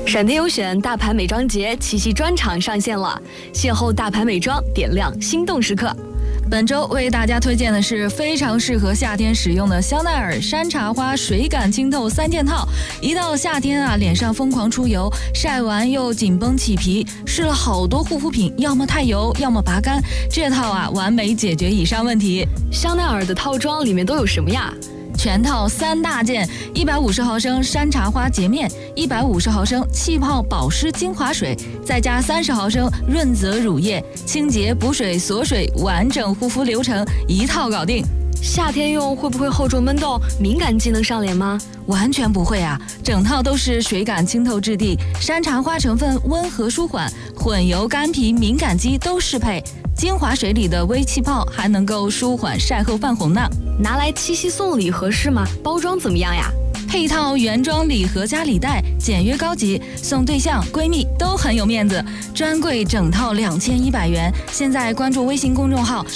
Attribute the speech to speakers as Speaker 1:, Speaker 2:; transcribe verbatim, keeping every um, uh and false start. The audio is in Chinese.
Speaker 1: 闪电优选大牌美妆节七夕专场上线了，邂逅大牌美妆，点亮心动时刻。
Speaker 2: 本周为大家推荐的是非常适合夏天使用的香奈儿山茶花水感清透三件套。一到夏天啊，脸上疯狂出油，晒完又紧绷起皮，试了好多护肤品，要么太油，要么拔干，这套啊完美解决以上问题。
Speaker 1: 香奈儿的套装里面都有什么呀？
Speaker 2: 全套三大件：一百五十毫升山茶花洁面，一百五十毫升气泡保湿精华水，再加三十毫升润泽乳液，清洁补水锁水，完整护肤流程一套搞定。
Speaker 1: 夏天用会不会厚重闷动，敏感肌能上脸吗？
Speaker 2: 完全不会啊，整套都是水感清透质地，山茶花成分温和舒缓，混油干皮敏感肌都适配。精华水里的微气泡还能够舒缓晒后泛红呢。
Speaker 1: 拿来七夕送礼合适吗？包装怎么样呀？
Speaker 2: 配套原装礼盒加礼袋，简约高级，送对象闺蜜都很有面子。专柜整套两千一百元，现在关注微信公众号